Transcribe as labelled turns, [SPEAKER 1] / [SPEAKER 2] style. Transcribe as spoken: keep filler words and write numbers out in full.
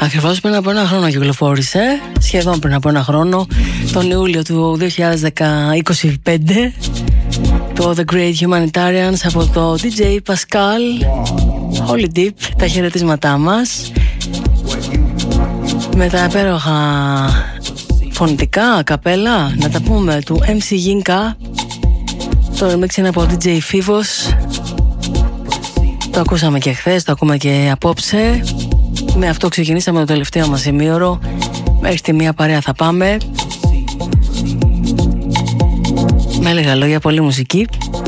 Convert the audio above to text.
[SPEAKER 1] Ακριβώς πριν από ένα χρόνο κυκλοφόρησε, σχεδόν πριν από ένα χρόνο, τον Ιούλιο του δύο χιλιάδες είκοσι πέντε, το The Great Humanitarians από το ντι τζέι Pascal. Holy Deep, τα χαιρετίσματά μας με τα υπέροχα φωνητικά καπέλα, να τα πούμε, του εμ σι Yinka. Το remix είναι από ντι τζέι Fivos. Το ακούσαμε και χθες, το ακούμε και απόψε. Με αυτό ξεκινήσαμε το τελευταίο μας ημίωρο. Μέχρι τη μία παρέα θα πάμε. Με λίγα λόγια, πολύ μουσική.